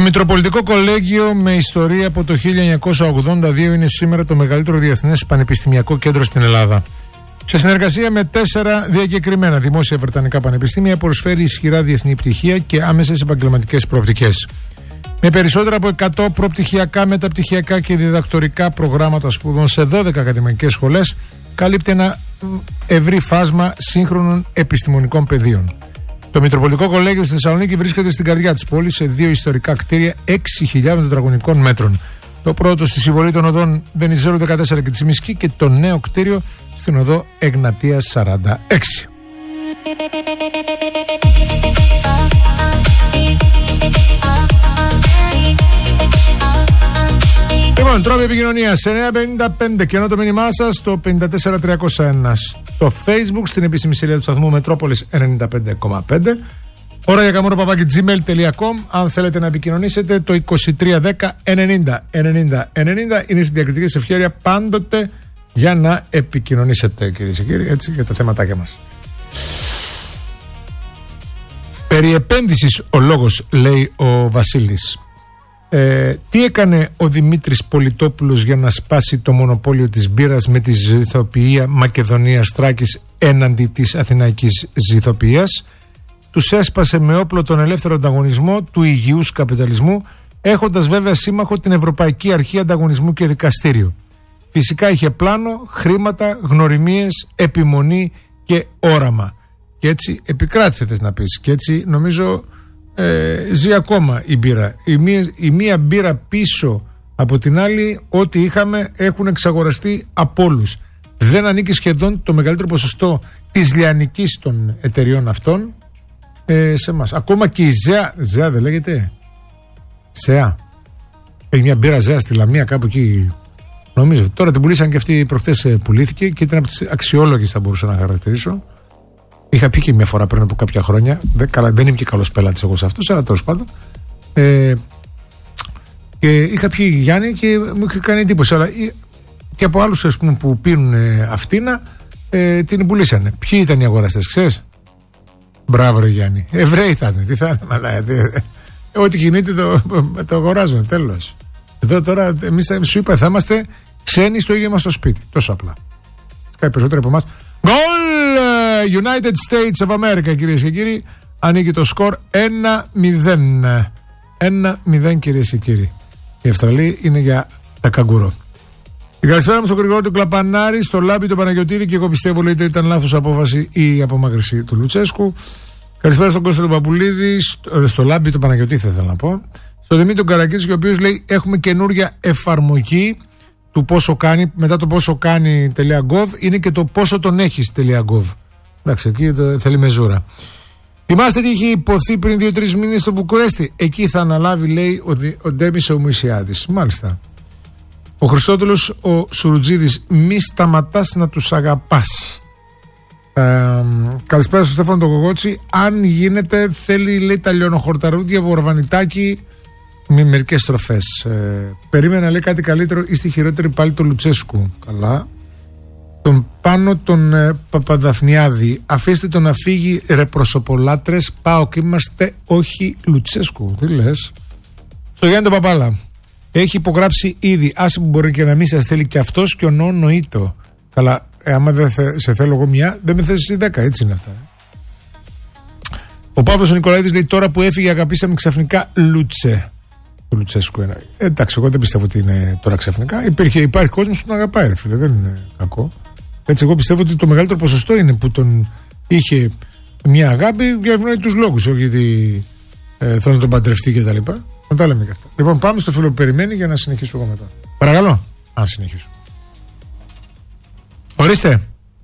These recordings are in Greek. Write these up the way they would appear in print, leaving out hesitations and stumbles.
Μητροπολιτικό Κολέγιο με ιστορία από το 1982 είναι σήμερα το μεγαλύτερο διεθνές πανεπιστημιακό κέντρο στην Ελλάδα. Σε συνεργασία με 4 διακεκριμένα δημόσια βρετανικά πανεπιστήμια προσφέρει ισχυρά διεθνή πτυχία και άμεσες επαγγελματικές προοπτικές. Με περισσότερα από 100 προπτυχιακά, μεταπτυχιακά και διδακτορικά προγράμματα σπουδών σε 12 ακαδημαϊκές σχολές, καλύπτει ένα ευρύ φάσμα σύγχρονων επιστημονικών πεδίων. Το Μητροπολιτικό Κολέγιο στη Θεσσαλονίκη βρίσκεται στην καρδιά της πόλης σε 2 ιστορικά κτίρια 6.000 τετραγωνικών μέτρων. Το πρώτο στη συμβολή των οδών Βενιζέλου 14 και Τσιμισκή και το νέο κτίριο στην οδό Εγνατίας 46. Λοιπόν, τρόποι επικοινωνίας 955 και ενώ το μήνυμά σας στο 54301, στο Facebook, στην επίσημη σελίδα του σταθμού Μετρόπολης 95,5. Ώρα για καμούρο@gmail.com. Αν θέλετε να επικοινωνήσετε, το 2310 90 90 90 είναι στην διακριτική σας ευχέρεια πάντοτε για να επικοινωνήσετε, κυρίες και κύριοι, έτσι, για τα θέματάκια μας. Περί επένδυσης ο λόγος, λέει ο Βασίλης. Τι έκανε ο Δημήτρης Πολιτόπουλος για να σπάσει το μονοπόλιο της μπύρας με τη ζυθοποιία Μακεδονίας Θράκης έναντι της αθηναϊκής ζυθοποιίας? Τους έσπασε με όπλο τον ελεύθερο ανταγωνισμό του υγιούς καπιταλισμού, έχοντας βέβαια σύμμαχο την Ευρωπαϊκή Αρχή Ανταγωνισμού και Δικαστήριο. Φυσικά είχε πλάνο, χρήματα, γνωριμίες, επιμονή και όραμα. Και έτσι επικράτησε, θες να πεις. Και έτσι νομίζω ζει ακόμα η μπύρα. Η μία μπύρα πίσω από την άλλη, ό,τι είχαμε έχουν εξαγοραστεί από όλους. Δεν ανήκει σχεδόν το μεγαλύτερο ποσοστό της λιανικής των εταιριών αυτών σε εμάς. Ακόμα και η ΖΕΑ δεν λέγεται? ΖΕΑ. Έχει μια μπύρα ΖΕΑ στη Λαμία κάπου εκεί, νομίζω. Τώρα την πουλήσαν και αυτή προχθές, πουλήθηκε και ήταν από τις αξιόλογες, θα μπορούσα να χαρακτηρίσω. Είχα πει και μια φορά πριν από κάποια χρόνια. Δεν είμαι και καλός πελάτης εγώ σε αυτούς, αλλά τέλος πάντων. Και είχα πει Γιάννη και μου είχε κάνει εντύπωση. Αλλά και από άλλους, ας πούμε, που πίνουν αυτήνα, την πουλήσανε. Ποιοι ήταν οι αγοραστές, ξέρεις? Μπράβο, ρε Γιάννη. Εβραίοι ήταν. Τι θα είναι, μαλάκα. Ό,τι κινείται το αγοράζουν. Τέλος. Εδώ τώρα, εμείς σου είπα, θα είμαστε ξένοι στο ίδιο μας το σπίτι. Τόσο απλά. Κάτι περισσότερο από εμάς. Goal United States of America, κυρίες και κύριοι. Ανοίγει το σκορ 1-0. 1-0, κυρίες και κύριοι. Η Αυστραλία είναι για τα καγκουρό. Η καλησπέρα μου στον Γρηγόρη του Κλαπανάρη, στο Λάμπη του Παναγιωτήδη, και εγώ πιστεύω λέει ότι ήταν λάθος απόφαση η απομάκρυνση του Λουτσέσκου. Καλησπέρα στον Κώστα του Παπουλίδη, στο Λάμπη του Παναγιωτήδη, θα ήθελα να πω. Στον Δημήτρη Καρακίδη, ο οποίος λέει: έχουμε καινούρια εφαρμογή του πόσο κάνει, μετά το πόσο κάνει.gov είναι και το πόσο τον έχεις.gov. Εντάξει, εκεί θέλει μεζούρα. Θυμάστε τι είχε υποθεί πριν 2-3 μήνες στο Βουκουρέστι? Εκεί θα αναλάβει, λέει, ο Ντέμις ο Μουησιάδης. Μάλιστα. Ο Χριστόδουλος ο Σουρουτζίδης: μη σταματάς να τους αγαπάς. Καλησπέρα στον Στέφανο τον Κογότσι. Αν γίνεται, θέλει, λέει, τα λιωνοχορταρούδια από Ορβανιτάκη με μερικές στροφές. Περίμενα, λέει, κάτι καλύτερο ή στη χειρότερη πάλι το Λουτσέσκου. Καλά. Τον πάνω τον Παπαδαφνιάδη: αφήστε τον να φύγει, ρε προσωπολάτρες, πάω και είμαστε, όχι Λουτσέσκου. Τι λες? Στο Γιάννη τον Παπάλα: έχει υπογράψει ήδη, άσε που μπορεί και να μην σας θέλει και αυτός και ο νοήτο. Καλά, άμα δεν σε θέλω εγώ μια, δεν με θες εσύ 10, έτσι είναι αυτά. Ο Παύλος ο Νικολαίδης λέει: τώρα που έφυγε αγαπήσαμε ξαφνικά Λούτσε. Το Λουτσέσκου είναι. Εντάξει, εγώ δεν πιστεύω ότι είναι τώρα ξαφνικά. Υπάρχει κόσμος που τον αγαπάει, ρε φίλε, δεν είναι κακό. Έτσι, εγώ πιστεύω ότι το μεγαλύτερο ποσοστό είναι που τον είχε μια αγάπη για ευνόητους λόγους, όχι γιατί θέλω να τον παντρευτεί και τα λοιπά. Να τα λέμε και αυτά. Λοιπόν, πάμε στο φίλο που περιμένει για να συνεχίσω εγώ μετά. Παρακαλώ, αν συνεχίσω. Ορίστε.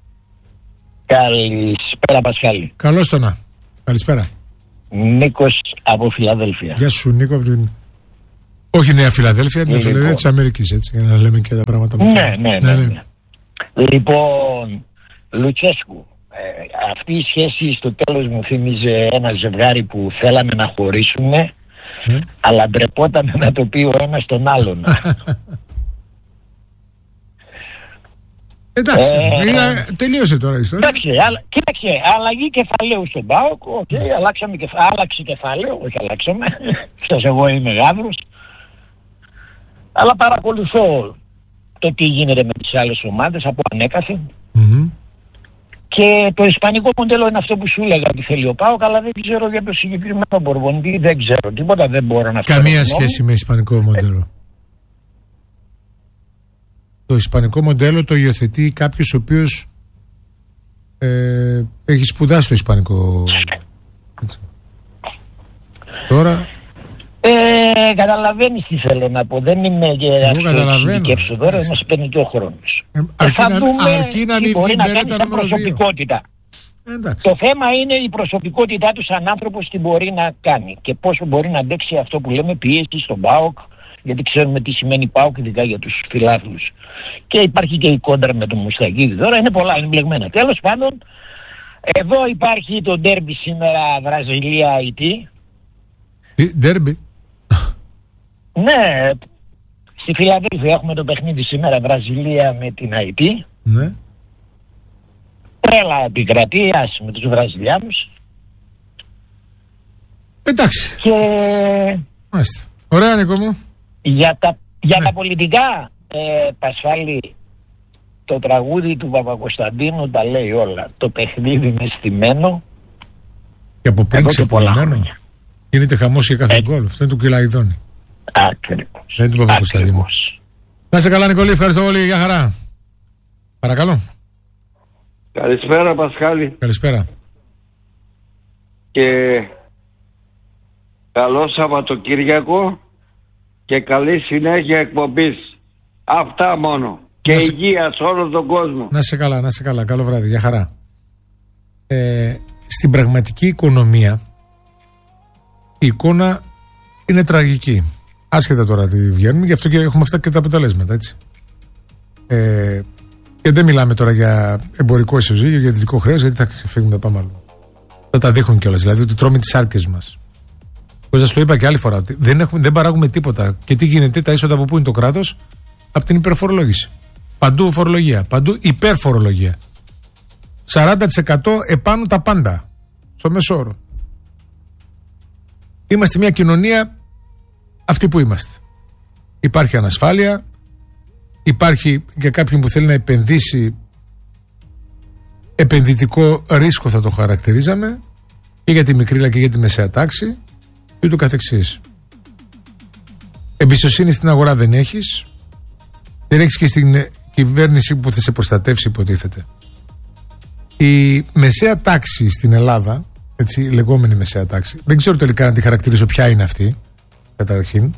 Καλησπέρα, Πασχάλη. Καλώς το να. Καλησπέρα. Νίκος από Φιλαδέλφια. Γεια σου, Νίκο, από την. Όχι Νέα Φιλαδέλφια, την Φιλαδέλφια της Αμερικής, έτσι, για να λέμε και τα πράγματα μετά. Ναι. Λοιπόν, Λουτσέσκου, αυτή η σχέση στο τέλος μου θύμιζε ένα ζευγάρι που θέλαμε να χωρίσουμε, αλλά ντρεπόταν να το πει ο ένας τον άλλον. Εντάξει, τελείωσε τώρα η ιστορία. Κοίταξε, αλλαγή κεφαλαίου στον ΠΑΟΚ. Άλλαξε κεφάλαιο, όχι αλλάξαμε. Σας εγώ είμαι γάβρος. Αλλά παρακολουθώ το τι γίνεται με τις άλλες ομάδες από ανέκαθεν. Και το ισπανικό μοντέλο είναι αυτό που σου έλεγα ότι θέλει ο ΠΑΟΚ, αλλά δεν ξέρω για το συγκεκριμένο προπονητή, δεν ξέρω τίποτα, δεν μπορώ να φέρω. Καμία σχέση με ισπανικό μοντέλο. Το ισπανικό μοντέλο το υιοθετεί κάποιος ο οποίος έχει σπουδάσει το ισπανικό. Έτσι. Τώρα... καταλαβαίνεις τι θέλω να πω. Δεν είμαι και τώρα, μας παίρνει και ο χρόνος. Αρκεί να μην βγει μπερέτα νούμερο 2. Το θέμα είναι η προσωπικότητά του σαν άνθρωπος, τι μπορεί να κάνει και πόσο μπορεί να αντέξει αυτό που λέμε πίεση στον ΠΑΟΚ, γιατί ξέρουμε τι σημαίνει ΠΑΟΚ, ειδικά για τους φιλάθλους. Και υπάρχει και η κόντρα με τον Μουστακίδη. Τώρα είναι πολλά, είναι μπλεγμένα. Τέλος πάντων, εδώ υπάρχει το ντέρμπι σήμερα, Βραζιλία-Αιτή. Ντέρμπι. Ναι, στη Φιλαδέλφια έχουμε το παιχνίδι σήμερα, Βραζιλία με την Αιτή. Ναι. Τρέλα επικρατεί, με τους Βραζιλιάνους. Εντάξει. Και... Μάλιστα. Ωραία, Νίκο μου. Για τα πολιτικά, Πασφάλη, το τραγούδι του Παπακοσταντίνου τα λέει όλα. Το παιχνίδι είναι στημένο. Και από πριν ξεπολυμένο. Γίνεται χαμός για κάθε γκολ. Αυτό είναι του Κυλαϊδόνη. Ακριβώς. Δεν είναι του Παπακοσταντίνου. Να είσαι καλά, Νικολή, ευχαριστώ πολύ. Γεια χαρά. Παρακαλώ. Καλησπέρα, Πασχάλη. Καλησπέρα. Και καλό Σαββατοκύριακο και καλή συνέχεια εκπομπής. Αυτά μόνο. Και υγεία σε όλο τον κόσμο. Να είσαι καλά, να είσαι καλά. Καλό βράδυ. Γεια χαρά. Στην πραγματική οικονομία η εικόνα είναι τραγική. Άσχετα τώρα τι βγαίνουμε, γι' αυτό και έχουμε αυτά και τα αποτελέσματα, έτσι. Και δεν μιλάμε τώρα για εμπορικό ισοζύγιο, για δυτικό χρέος, γιατί θα φύγουν τα πάμε άλλο. Θα τα δείχνουν κιόλας, δηλαδή ότι τρώμε τις άρκες μας. Όπως σας το είπα και άλλη φορά, ότι δεν παράγουμε τίποτα. Και τι γίνεται, τα έσοδα από πού είναι το κράτος? Από την υπερφορολόγηση. Παντού φορολογία, παντού υπερφορολογία. 40% επάνω τα πάντα, στο μέσο όρο. Είμαστε μια κοινωνία αυτή που είμαστε. Υπάρχει ανασφάλεια, υπάρχει για κάποιον που θέλει να επενδύσει, επενδυτικό ρίσκο θα το χαρακτηρίζαμε, και για τη μικρή αλλά και για τη μεσαία τάξη και ούτω καθεξής. Εμπιστοσύνη στην αγορά δεν έχεις, δεν έχεις και στην κυβέρνηση που θα σε προστατεύσει, υποτίθεται. Η μεσαία τάξη στην Ελλάδα, έτσι, η λεγόμενη μεσαία τάξη, δεν ξέρω τελικά να τη χαρακτηρίσω ποια είναι αυτή, καταρχήν.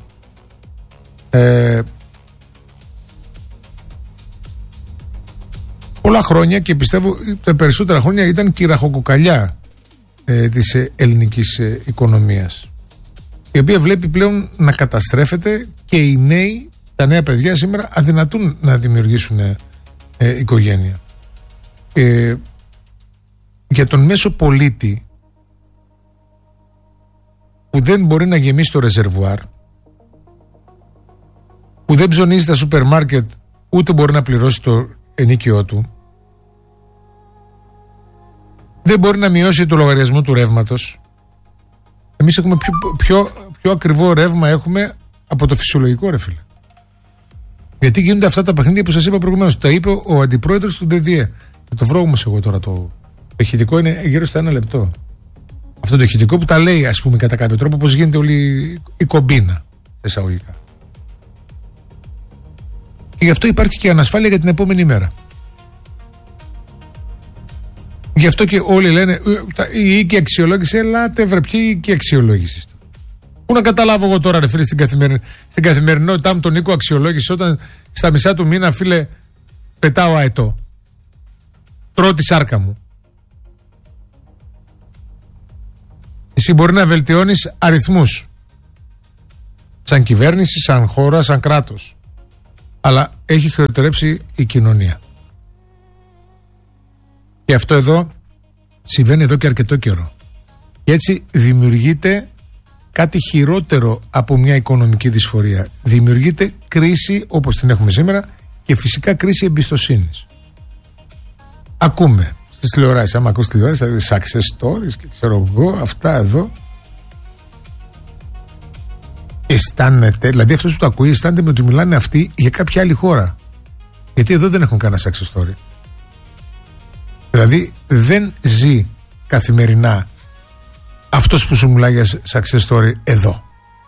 Πολλά χρόνια, και πιστεύω τα περισσότερα χρόνια, ήταν και η ραχοκοκαλιά της ελληνικής οικονομίας, η οποία βλέπει πλέον να καταστρέφεται, και οι νέοι, τα νέα παιδιά σήμερα αδυνατούν να δημιουργήσουν οικογένεια. Για τον μέσο πολίτη που δεν μπορεί να γεμίσει το ρεζερβουάρ, που δεν ψωνίζει τα σούπερ μάρκετ, ούτε μπορεί να πληρώσει το ενίκιο του, δεν μπορεί να μειώσει το λογαριασμό του ρεύματος. Εμείς έχουμε πιο ακριβό ρεύμα έχουμε από το φυσιολογικό, ρε φίλε. Γιατί γίνονται αυτά τα παιχνίδια που σας είπα προηγουμένως. Τα είπε ο αντιπρόεδρος του ΔΔΕ. Θα το βρω όμως εγώ τώρα. Το ηχητικό είναι γύρω στα 1 λεπτό. Αυτό το ηχητικό που τα λέει, ας πούμε, κατά κάποιο τρόπο, πως γίνεται όλη η κομπίνα, σε εισαγωγικά. Και γι' αυτό υπάρχει και ανασφάλεια για την επόμενη μέρα. Γι' αυτό και όλοι λένε η οίκη αξιολόγηση, ελάτε βρε, ποιοι οίκη αξιολόγηση? Πού να καταλάβω εγώ τώρα, ρε φίλε, στην καθημερινότητά μου τον οίκο αξιολόγηση, όταν στα μισά του μήνα, φίλε, πετάω αετό, τρώω τη σάρκα μου. Εσύ μπορεί να βελτιώνεις αριθμούς σαν κυβέρνηση, σαν χώρα, σαν κράτος, αλλά έχει χειροτερέψει η κοινωνία. Και αυτό εδώ συμβαίνει εδώ και αρκετό καιρό. Και έτσι δημιουργείται κάτι χειρότερο από μια οικονομική δυσφορία. Δημιουργείται κρίση όπως την έχουμε σήμερα, και φυσικά κρίση εμπιστοσύνης. ακούμε στις τηλεοράσεις, άμα ακούς τηλεοράσεις, δηλαδή success stories και ξέρω εγώ, αυτά εδώ. Αισθάνεται, δηλαδή αυτός που το ακούει αισθάνεται με ότι μιλάνε αυτοί για κάποια άλλη χώρα. Γιατί εδώ δεν έχουν κανένα success story. Δηλαδή δεν ζει καθημερινά αυτός που σου μιλάει για success story εδώ.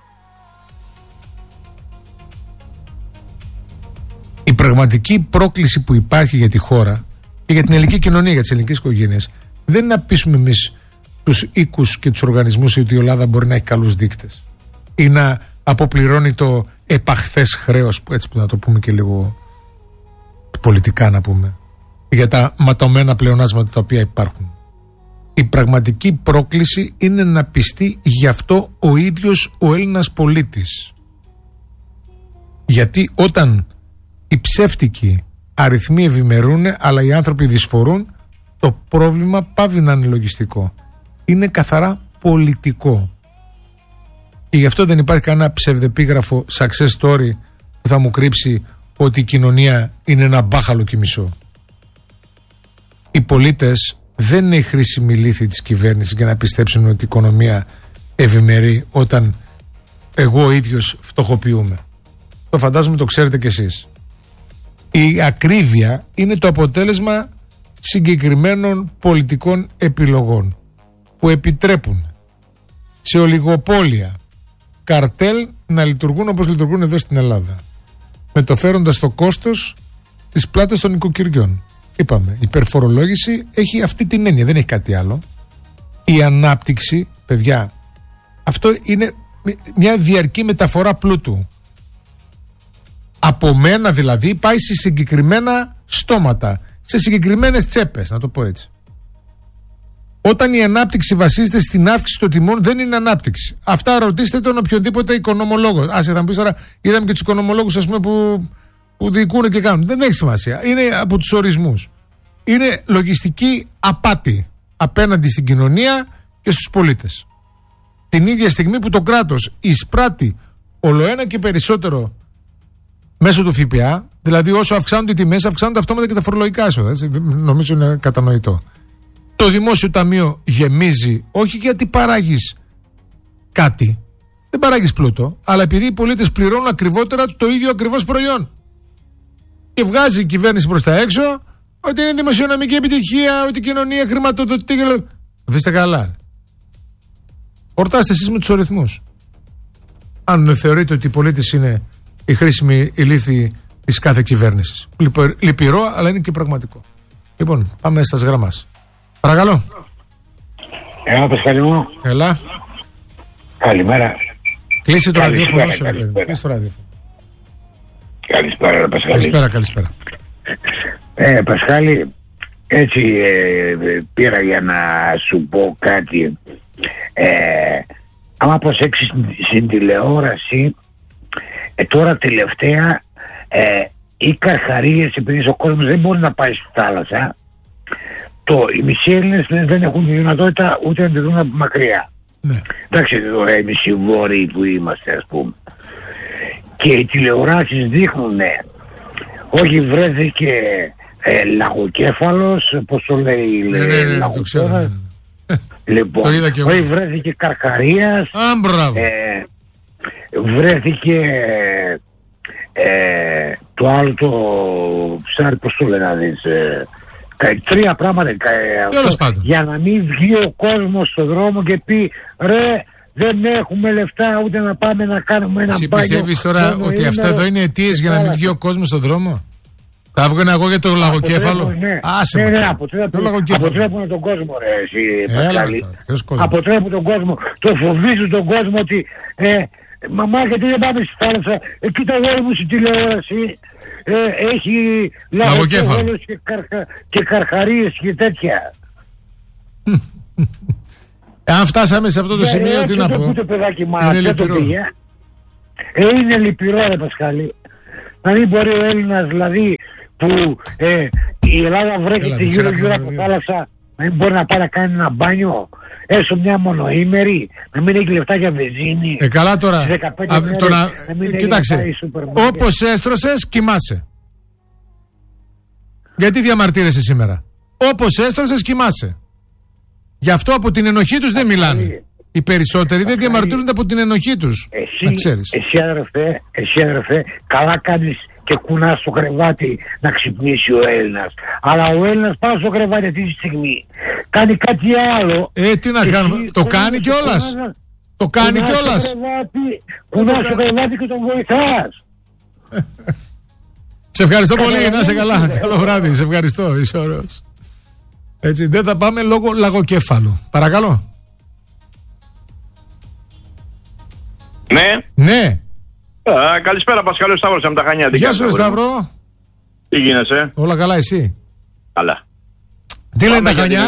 Η πραγματική πρόκληση που υπάρχει για τη χώρα και για την ελληνική κοινωνία, για τις ελληνικές οικογένειες, δεν είναι να πείσουμε εμείς τους οίκους και τους οργανισμούς ότι η Ελλάδα μπορεί να έχει καλούς δείκτες ή να αποπληρώνει το επαχθές χρέος, έτσι που να το πούμε και λίγο πολιτικά να πούμε, για τα ματωμένα πλεονάσματα τα οποία υπάρχουν. Η πραγματική πρόκληση είναι να πιστεί γι' αυτό ο ίδιος ο Έλληνας πολίτης. Γιατί όταν οι ψεύτικοι αριθμοί ευημερούν, αλλά οι άνθρωποι δυσφορούν, το πρόβλημα πάβει να είναι λογιστικό. Είναι καθαρά πολιτικό. Και γι' αυτό δεν υπάρχει κανένα ψευδεπίγραφο success story που θα μου κρύψει ότι η κοινωνία είναι ένα μπάχαλο και μισό. Οι πολίτες δεν είναι η χρήσιμη λύθη της κυβέρνησης για να πιστέψουν ότι η οικονομία ευημερεί όταν εγώ ίδιος φτωχοποιούμε. Το φαντάζομαι το ξέρετε κι εσείς. Η ακρίβεια είναι το αποτέλεσμα συγκεκριμένων πολιτικών επιλογών που επιτρέπουν σε ολιγοπόλια καρτέλ να λειτουργούν όπως λειτουργούν εδώ στην Ελλάδα, μεταφέροντας το κόστος στις πλάτες των οικοκυριών. Είπαμε, η υπερφορολόγηση έχει αυτή την έννοια, δεν έχει κάτι άλλο. Η ανάπτυξη, παιδιά, αυτό είναι μια διαρκή μεταφορά πλούτου. Από μένα δηλαδή πάει σε συγκεκριμένα στόματα, σε συγκεκριμένες τσέπες, να το πω έτσι. Όταν η ανάπτυξη βασίζεται στην αύξηση των τιμών, δεν είναι ανάπτυξη. Αυτά ρωτήστε τον οποιοδήποτε οικονομολόγο. Άσε, θα μου πεις τώρα, είδαμε και τους οικονομολόγους, ας πούμε, που διοικούν και κάνουν. Δεν έχει σημασία. Είναι από τους ορισμούς. Είναι λογιστική απάτη απέναντι στην κοινωνία και στους πολίτες. Την ίδια στιγμή που το κράτος εισπράττει ολοένα και περισσότερο μέσω του ΦΠΑ, δηλαδή όσο αυξάνονται οι τιμές, αυξάνονται αυτόματα και τα φορολογικά έσοδα. Νομίζω είναι κατανοητό. Το δημόσιο ταμείο γεμίζει όχι γιατί παράγεις κάτι, δεν παράγεις πλούτο, αλλά επειδή οι πολίτες πληρώνουν ακριβότερα το ίδιο ακριβώς προϊόν. Και βγάζει η κυβέρνηση προς τα έξω ότι είναι δημοσιονομική επιτυχία, ότι η κοινωνία χρηματοδοτεί. Βήστε καλά. Ορτάστε εσείς με τους αριθμούς. Αν θεωρείτε ότι οι πολίτες είναι η χρήσιμη ηλίθη της κάθε κυβέρνησης. Λυπηρό, αλλά είναι και πραγματικό. Λοιπόν, πάμε στα γραμμάς. Παρακαλώ. Έλα, Πασχαλή μου. Έλα. Καλημέρα. Κλείσε το ραδιόφωνο σου, παιδί. Κλείσε το ραδιόφωνο. Καλησπέρα, Πασχαλή. Καλησπέρα. Πασχάλη, έτσι πήρα για να σου πω κάτι. Άμα προσέξεις στην τηλεόραση, τώρα τελευταία οι καρχαρίες, επειδή ο κόσμος δεν μπορεί να πάει στη θάλασσα, οι μισοί Έλληνες δεν έχουν τη δυνατότητα ούτε να τη δουν από μακριά. Ναι. Εντάξει, εδώ οι μισοί βόρειοι που είμαστε, ας πούμε. Και οι τηλεοράσεις δείχνουν, όχι βρέθηκε λαγοκέφαλος, πώς το λέει, λαγοκέφαλος. Λοιπόν, όχι βρέθηκε καρχαρίας, βρέθηκε το άλλο το ψάρι, πώς το λένε να δεις, τρία πράγματα για να μην βγει ο κόσμος στον δρόμο και πει ρε δεν έχουμε λεφτά ούτε να πάμε να κάνουμε ένα μπάνιο. Εσύ πιστεύεις τώρα ότι αυτά εδώ είναι αιτίες για να μην βγει ο κόσμος στον δρόμο? Θα έβγαινα εγώ για το λαγοκέφαλο. Ναι, αποτρέπουν τον κόσμο ρε εσύ Πασχάλη. Αποτρέπουν τον κόσμο, το φοβίζουν τον κόσμο ότι μαμά γιατί δεν πάμε στη θάλασσα, εκεί το γόρι μου στην τηλεόραση έχει λαγοκέφαλος και καρχαρίες και τέτοια. Αν φτάσαμε σε αυτό το σημείο, τι να πω. Είναι λυπηρό. Είναι λυπηρό ρε Πασχάλη. Να μην μπορεί ο Έλληνας δηλαδή που η Ελλάδα βρέχεται γύρω από θάλασσα, να μην μπορεί να πάει να κάνει ένα μπάνιο, έστω μια μονοήμερη, να μην έχει λεφτά για βενζίνη. Καλά τώρα. Κοίταξε. Όπως έστρωσες, κοιμάσαι. Γιατί διαμαρτύρεσαι σήμερα? Όπως έστρωσες κοιμάσαι. Γι' αυτό από την ενοχή τους δεν μιλάνε. Οι περισσότεροι δεν διαμαρτύρονται από την ενοχή τους. Εσύ αδερφέ, καλά κάνεις και κουνάς στο κρεβάτι να ξυπνήσει ο Έλληνας. Αλλά ο Έλληνας πάνω στο κρεβάτι αυτή τη στιγμή κάνει κάτι άλλο. Τι να κάνουμε, το κάνει κιόλας. Το κάνει κιόλας. Κουνάς στο κρεβάτι και τον βοηθάς. Σε ευχαριστώ πολύ, να είσαι καλά. Καλό βράδυ, σε ευχαριστώ, είσαι ωραίος. Έτσι, δεν θα πάμε λόγω λαγοκέφαλου. Παρακαλώ. Ναι. Καλησπέρα Πασχάλη, Σταύρος από τα Χανιά. Γεια σου Σταύρο. Τι γίνεσαι? Όλα καλά, εσύ? Καλά. Τι λένε τα Χανιά?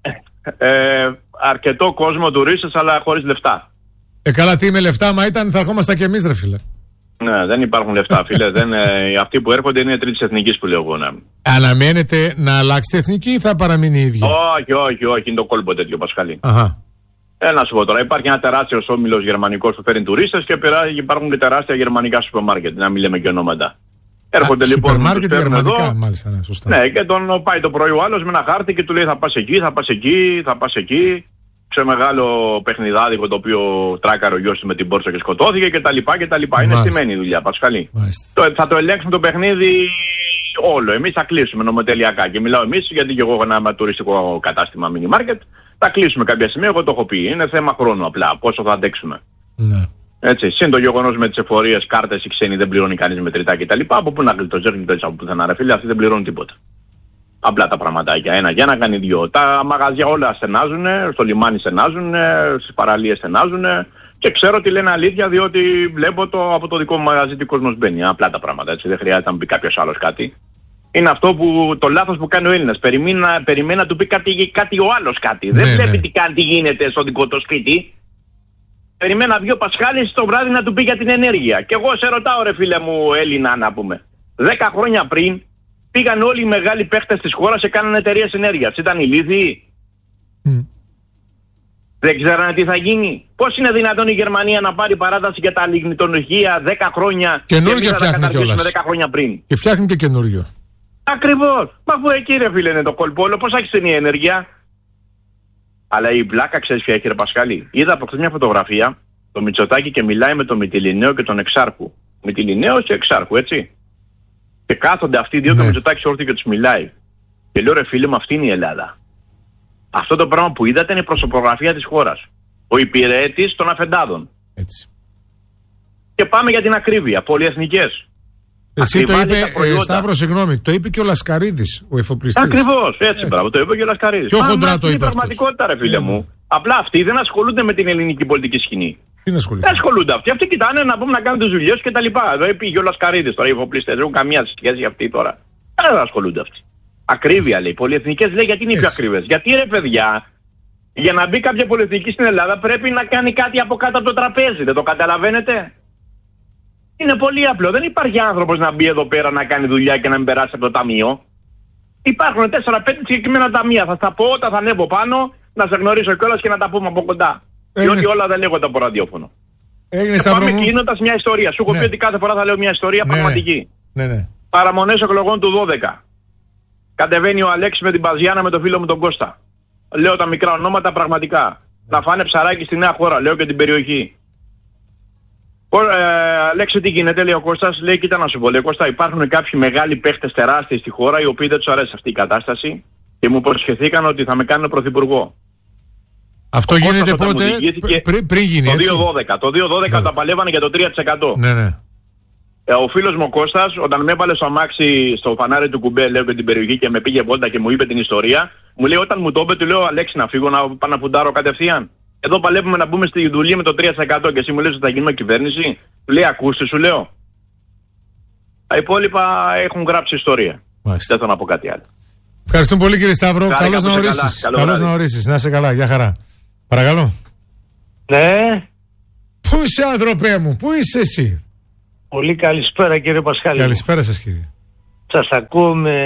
Αρκετό κόσμο τουρίστες αλλά χωρίς λεφτά. Καλά, τι με λεφτά, μα ήταν θα ερχόμαστε κι εμείς ρε φίλε. Ναι, δεν υπάρχουν λεφτά φίλε. Αυτοί που έρχονται είναι τρίτης εθνικής που λέω εγώ. Ναι. Αναμένετε να αλλάξετε εθνική ή θα παραμείνει η ίδια? Όχι, είναι το κόλπο τέτοιο Πασχάλη. Αχα. Να σου πω τώρα, υπάρχει ένα τεράστιο όμιλος γερμανικός που φέρνει τουρίστες και υπάρχουν και τεράστια γερμανικά σούπερ μάρκετ, να μην λέμε και ονόματα. Έρχονται λοιπόν. Σούπερ μάρκετ γερμανικά, μάλιστα, ναι, σωστά. Ναι, και τον πάει το πρωί ο άλλος με ένα χάρτη και του λέει θα πας εκεί, θα πας εκεί, θα πας εκεί. Σε μεγάλο παιχνιδάδικο το οποίο τράκαρε ο γιος του με την πόρσα και σκοτώθηκε κτλ. Είναι στημένη η δουλειά, Πασχαλή. Θα το ελέγξουμε το παιχνίδι όλο. Εμείς θα κλείσουμε νομοτελειακά. Και μιλάω εμείς γιατί και εγώ έχω ένα τουριστικό κατάστημα mini market. Θα κλείσουμε κάποια στιγμή, εγώ το έχω πει. Είναι θέμα χρόνου απλά. Πόσο θα αντέξουμε. Ναι. Έτσι. Συν το γεγονός με τις εφορίες, κάρτες, οι ξένοι δεν πληρώνει κανείς μετρητά κτλ. Από πού να γλιτώσει, από πουθενά, ρε φίλε, αυτοί δεν πληρώνουν τίποτα. Απλά τα πραγματάκια. Ένα για να κάνει δυο. Τα μαγαζιά όλα στενάζουν, στο λιμάνι στενάζουν, στις παραλίες στενάζουν. Και ξέρω ότι λένε αλήθεια, διότι βλέπω από το δικό μου μαγαζί τι κόσμος μπαίνει. Απλά τα πράγματα. Έτσι. Δεν χρειάζεται να μου πει κάποιος άλλος κάτι. Είναι αυτό που το λάθος που κάνει ο Έλληνας. Περιμένει να του πει κάτι ο άλλος κάτι. Δεν βλέπει τι γίνεται στο δικό του σπίτι. Περιμένει να βγει ο Πασχάλης το βράδυ να του πει για την ενέργεια. Και εγώ σε ρωτάω, ρε φίλε μου, Έλληνα, να πούμε. 10 χρόνια πριν πήγαν όλοι οι μεγάλοι παίχτες της χώρας και κάνανε εταιρείες ενέργειας. Ήταν ηλίθιοι. Δεν ξέρανε τι θα γίνει. Πώς είναι δυνατόν η Γερμανία να πάρει παράταση για τα λιγνητονοχεία 10 χρόνια καινούργια και φτιάχνει κιόλας. 10 χρόνια πριν. Και φτιάχνει και καινούριο. Ακριβώς. Μα αφού εκεί ρε φίλε είναι το κολπόλο, πώς έχεις την ενέργεια. Αλλά η βλάκα ξέρεις ποια έχει ρε Πασχάλη. Είδα από χθες μια φωτογραφία το Μητσοτάκη και μιλάει με τον Μυτιληναίο και τον Εξάρχου. Μυτιληναίος και Εξάρχου, έτσι. Και κάθονται αυτοί οι δύο και ο Μητσοτάκης όρθιο και τους μιλάει. Και λέω ρε φίλε μου, αυτή είναι η Ελλάδα. Αυτό το πράγμα που είδατε είναι η προσωπογραφία της χώρας. Ο υπηρέτης των αφεντάδων. Έτσι. Και πάμε για την ακρίβεια. Πολυεθνικές. Εσύ το είπε, Σταύρο, συγγνώμη, το είπε και ο Λασκαρίδης, ο εφοπλιστής. Ακριβώς, έτσι. Μπράβο, το είπε και ο Λασκαρίδης. Πιο χοντρά το είπε. Είναι πραγματικότητα, ρε φίλε μου. Απλά αυτοί δεν ασχολούνται με την ελληνική πολιτική σκηνή. Δεν ασχολούνται αυτοί. Αυτοί κοιτάνε να πούμε να κάνουν τις δουλειές και τα λοιπά. Εδώ πήγε ο Λασκαρίδης τώρα, οι εφοπλιστές. Δεν έχουν καμία σχέση αυτοί τώρα. Δεν ασχολούνται αυτοί. Ακρίβεια λέει. Πολυεθνικές λέει γιατί είναι πιο ακριβές. Γιατί ρε παιδιά, για να μπει κάποια πολυεθνική στην Ελλάδα πρέπει να κάνει κάτι από κάτω από το τραπέζι. Δεν το καταλαβαίνετε. Είναι πολύ απλό. Δεν υπάρχει άνθρωπος να μπει εδώ πέρα να κάνει δουλειά και να μην περάσει από το ταμείο. Υπάρχουν 4-5 συγκεκριμένα ταμεία. Θα στα πω όταν θα ανέβω πάνω, να σε γνωρίσω κιόλας και να τα πούμε από κοντά. Διότι όλα δεν λέγονται από ραδιόφωνο. Πάμε κλείνοντας μια ιστορία. Σου έχω πει ότι κάθε φορά θα λέω μια ιστορία πραγματική. Παραμονές εκλογών του 12. Κατεβαίνει ο Αλέξης με την Παζιάνα με τον φίλο μου τον Κώστα. Λέω τα μικρά ονόματα πραγματικά. Να φάνε ψαράκι στη Νέα Χώρα. Λέω και την περιοχή. Αλέξη, τι γίνεται, λέει ο Κώστας. Λέει, κοίτα να σου πω, λέει Κώστα, υπάρχουν κάποιοι μεγάλοι παίχτες τεράστιοι στη χώρα οι οποίοι δεν τους αρέσει αυτή η κατάσταση και μου προσχεθήκαν ότι θα με κάνουν πρωθυπουργό. Αυτό γίνεται πότε, πριν γίνει, έτσι. Το 2012 τα παλεύανε για το 3%. Ναι. Ο φίλος μου ο Κώστας, όταν με έβαλε στο αμάξι στο φανάρι του κουμπέ, λέω και την περιοχή και με πήγε βόλτα και μου είπε την ιστορία, μου λέει όταν μου το είπε, του λέω Αλέξη να φύγω να πάω να φουντάρω κατευθείαν. Εδώ παλεύουμε να μπούμε στη δουλειά με το 3% και εσύ μου λες ότι θα γίνουμε κυβέρνηση. Του λέει ακούστε, σου λέω. Τα υπόλοιπα έχουν γράψει ιστορία. Μάλιστα. Δεν θέλω να πω κάτι άλλο. Ευχαριστούμε πολύ κύριε Σταύρο. Καλώς να ορίσεις. Καλώς να ορίσεις. Να είσαι καλά. Γεια χαρά. Παρακαλώ. Ναι. Πού είσαι άνθρωπέ μου, πού είσαι εσύ? Πολύ καλησπέρα κύριε Πασχάλη. Καλησπέρα σας κύριε. Σας ακούω με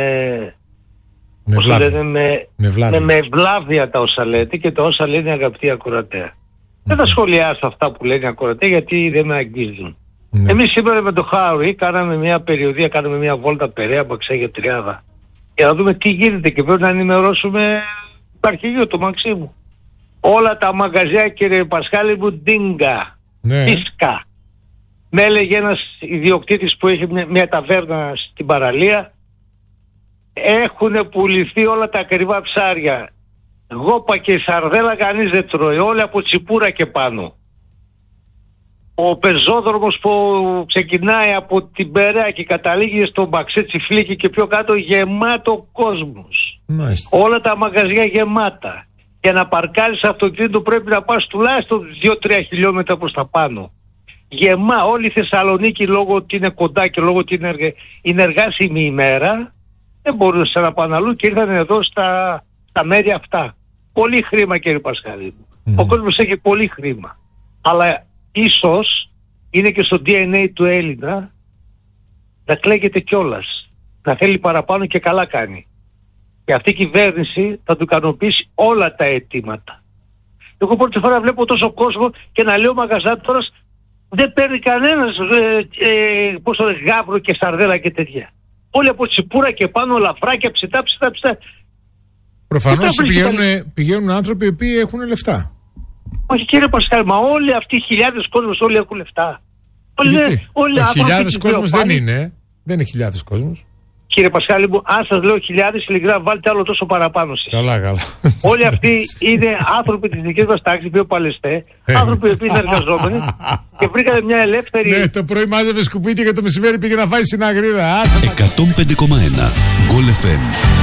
ευλάβεια τα όσα λέτε και τα όσα λένε αγαπητοί ακροατές. Δεν θα σχολιάσω αυτά που λένε ακροατές γιατί δεν με αγγίζουν. Εμείς σήμερα με το Χάουρι κάναμε μια περιοδία, κάναμε μια βόλτα Περαία, Μπαξέ και Τριάδα. για να δούμε τι γίνεται και πρέπει να ενημερώσουμε το αρχηγείο του Μαξίμου. Όλα τα μαγαζιά, κύριε Πασχάλη μου, ντίγκα, φίσκα. Με έλεγε ένας ιδιοκτήτης που έχει μια ταβέρνα στην παραλία, έχουν πουληθεί όλα τα ακριβά ψάρια. Γόπα και σαρδέλα κανείς δεν τρώει, όλα από τσιπούρα και πάνω. Ο πεζόδρομος που ξεκινάει από την Περαία και καταλήγει στο Μπαξέ, Τσιφλίκη και πιο κάτω, γεμάτο κόσμος. Όλα τα μαγαζιά γεμάτα. Για να παρκάρεις αυτοκίνητο πρέπει να πας τουλάχιστον 2-3 χιλιόμετρα προς τα πάνω. Όλη η Θεσσαλονίκη, λόγω ότι είναι κοντά και λόγω ότι είναι εργάσιμη ημέρα, δεν μπορούσαν να πάνε αλλού και ήρθαν εδώ στα μέρη αυτά. Πολύ χρήμα, κύριε Πασχαλή. Ο κόσμος έχει πολύ χρήμα. Αλλά ίσως είναι και στο DNA του Έλληνα να κλαίγεται κιόλας. Να θέλει παραπάνω και καλά κάνει. Και αυτή η κυβέρνηση θα του ικανοποιήσει όλα τα αιτήματα. Εγώ πρώτη φορά βλέπω τόσο κόσμο και να λέω μαγαζάτορας δεν παίρνει κανένας γάβρο και σαρδέλα και τέτοια. Όλοι από τσιπούρα και πάνω, λαφράκια, ψητά. Προφανώς πηγαίνουν άνθρωποι οι οποίοι έχουν λεφτά. Όχι, κύριε Πασχάλη, μα όλοι αυτοί οι χιλιάδες κόσμος όλοι έχουν λεφτά. Όλοι χιλιάδες κόσμος δεν είναι. Δεν είναι χιλιάδες κόσμος. Κύριε Πασχάλη μου, αν σας λέω χιλιάδες, ειλικρινά βάλτε άλλο τόσο παραπάνω σας. Καλά. Όλοι αυτοί είναι άνθρωποι της δικής μας τάξης, πιο παλαιστέ, άνθρωποι που είναι εργαζόμενοι και βρήκανε μια ελεύθερη. Ναι, το πρωί μάζευε σκουπίδια και το μεσημέρι πήγε να φάει συναγρίδα. 105,1 Goal FM.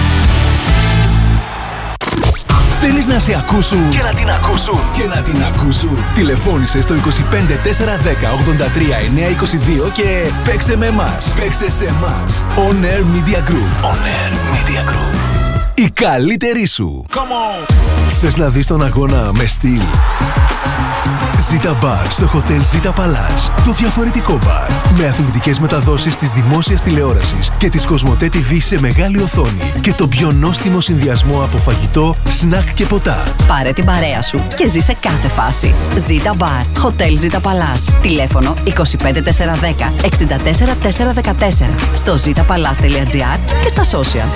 Θέλεις να σε ακούσουν και να την ακούσουν και να την ακούσουν? Τηλεφώνησε στο 25 410 83 922 και παίξε με εμάς. Παίξε σε εμάς. On Air Media Group. On Air Media Group. Η καλύτερη σου. Come on. Θες να δεις τον αγώνα με στυλ? Ζήτα Μπαρ στο Hotel Zita Palace. Το διαφορετικό μπαρ. Με αθλητικές μεταδόσεις της δημόσιας τηλεόρασης και της Κοσμοτέ TV σε μεγάλη οθόνη. Και το πιο νόστιμο συνδυασμό από φαγητό, σνακ και ποτά. Πάρε την παρέα σου και ζήσε κάθε φάση. Ζήτα Μπαρ. Hotel Zita Palace. Τηλέφωνο 25410 64414. Στο zitapalace.gr και στα social.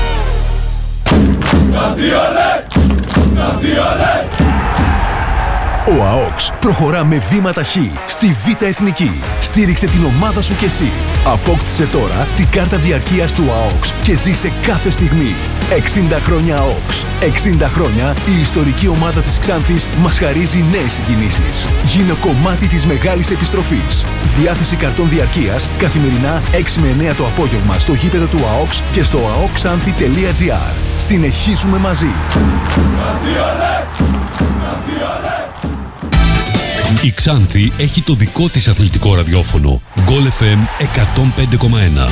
Ο ΑΟΚΣ προχωρά με βήμα ταχύ στη Β' Εθνική. Στήριξε την ομάδα σου κι εσύ. Απόκτησε τώρα την κάρτα διαρκείας του ΑΟΚΣ και ζήσε κάθε στιγμή. 60 χρόνια ΑΟΚΣ. 60 χρόνια η ιστορική ομάδα της Ξάνθης μας χαρίζει νέες συγκινήσεις. Γίνε κομμάτι της μεγάλης επιστροφής. Διάθεση καρτών διαρκείας καθημερινά 6 με 9 το απόγευμα στο γήπεδο του ΑΟΚΣ και στο aokxanthi.gr. Συνεχίζουμε μαζί. Η Ξάνθη έχει το δικό της αθλητικό ραδιόφωνο. Goal FM 105,1.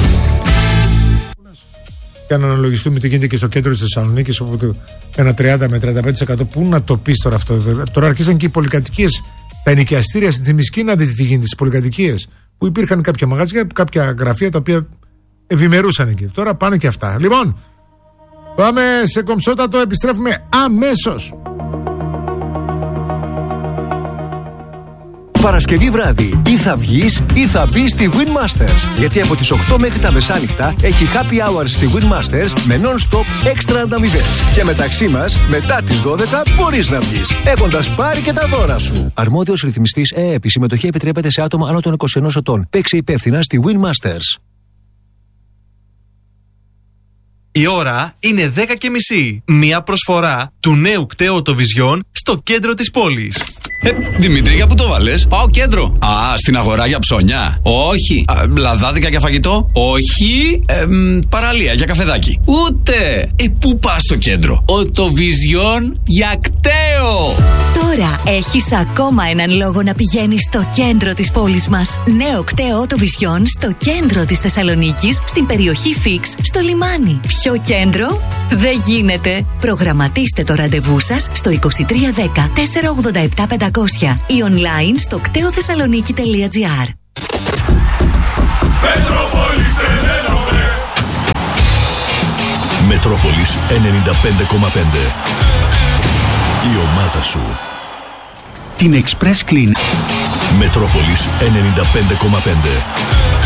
Και να αναλογιστούμε τι γίνεται και στο κέντρο της Θεσσαλονίκης, όπου ένα 30 με 35%. Πού να το πεις τώρα αυτό? Τώρα αρχίσαν και οι πολυκατοικίες, τα ενοικιαστήρια στην Τσιμισκή, να δείτε τι γίνεται στις πολυκατοικίες. Που υπήρχαν κάποια μαγαζιά, κάποια γραφεία τα οποία ευημερούσαν εκεί. Τώρα πάνε και αυτά. Λοιπόν, πάμε σε κομψότατο, επιστρέφουμε αμέσως. Παρασκευή βράδυ ή θα βγεις ή θα μπεις στη Winmasters. Γιατί από τις 8 μέχρι τα μεσάνυχτα έχει happy hours στη Winmasters με non-stop έξτρα ανταμοιβές. Και μεταξύ μας, μετά τις 12 μπορείς να βγεις, έχοντας πάρει και τα δώρα σου. Αρμόδιος ρυθμιστής ΕΕΠ. Η συμμετοχή επιτρέπεται σε άτομα άνω των 21 ετών. Παίξε υπεύθυνα στη Winmasters. Η ώρα είναι 10:30. Μια προσφορά του νέου κταίου Οτοβιζιόν στο κέντρο της πόλης. Δημήτρη, για πού το βάλες? Πάω κέντρο. Α, στην αγορά για ψώνια. Όχι. Λαδάδικα για φαγητό. Όχι. Παραλία για καφεδάκι. Ούτε. Πού πας στο κέντρο? Οτοβιζιόν για κταίο. Τώρα έχεις ακόμα έναν λόγο να πηγαίνεις στο κέντρο της πόλης μας. Νέο κταίο Οτοβιζιόν στο κέντρο της Θεσσαλονίκης, στην περιοχή Φίξ, στο λιμάνι. Πιο κέντρο δεν γίνεται. Προγραμματίστε το ραντεβού σας στο 2310 487 500 ή online στο κτεοθεσσαλονίκη.gr. Μετρόπολης 95,5. Η ομάδα σου. Την Express Clean. Μετρόπολης 95,5.